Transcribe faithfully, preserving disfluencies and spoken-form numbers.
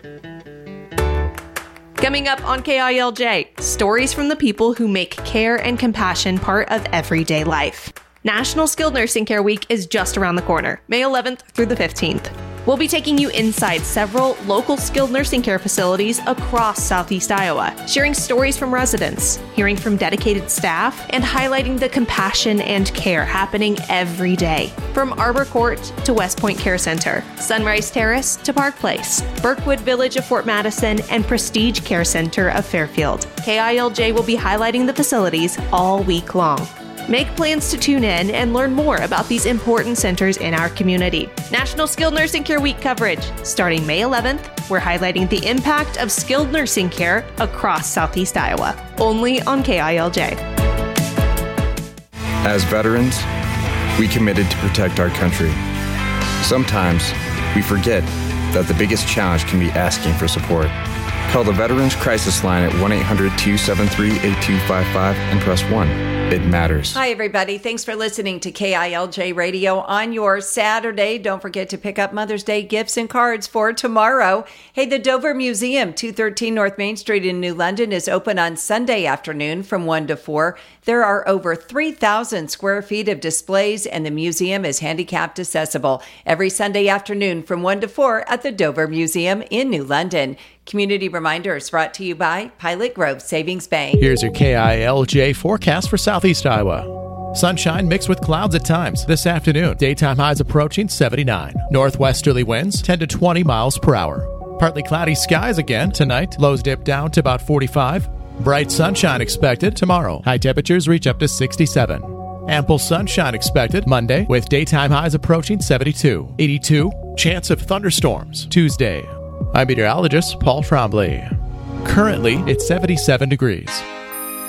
Coming up on K I L J, stories from the people who make care and compassion part of everyday life. National Skilled Nursing Care Week is just around the corner, May eleventh through the fifteenth. We'll be taking you inside several local skilled nursing care facilities across Southeast Iowa, sharing stories from residents, hearing from dedicated staff, and highlighting the compassion and care happening every day. From Arbor Court to West Point Care Center, Sunrise Terrace to Park Place, Burkwood Village of Fort Madison, and Prestige Care Center of Fairfield. K I L J will be highlighting the facilities all week long. Make plans to tune in and learn more about these important centers in our community. National Skilled Nursing Care Week coverage. Starting May eleventh, we're highlighting the impact of skilled nursing care across Southeast Iowa. Only on K I L J. As veterans, we committed to protect our country. Sometimes we forget that the biggest challenge can be asking for support. Call the Veterans Crisis Line at one eight hundred two seven three eight two five five and press one. It matters. Hi, everybody. Thanks for listening to K I L J Radio on your Saturday. Don't forget to pick up Mother's Day gifts and cards for tomorrow. Hey, the Dover Museum, two thirteen North Main Street in New London, is open on Sunday afternoon from one to four. There are over three thousand square feet of displays, and the museum is handicapped accessible every Sunday afternoon from one to four at the Dover Museum in New London. Community reminders brought to you by Pilot Grove Savings Bank. Here's your K I L J forecast for Southeast Iowa. Sunshine mixed with clouds at times this afternoon. Daytime highs approaching seventy-nine. Northwesterly winds ten to twenty miles per hour. Partly cloudy skies again tonight. Lows dip down to about forty-five. Bright sunshine expected tomorrow. High temperatures reach up to sixty-seven. Ample sunshine expected Monday with daytime highs approaching seventy-two. eighty-two. Chance of thunderstorms Tuesday. I'm meteorologist Paul Trombley. Currently, it's seventy-seven degrees.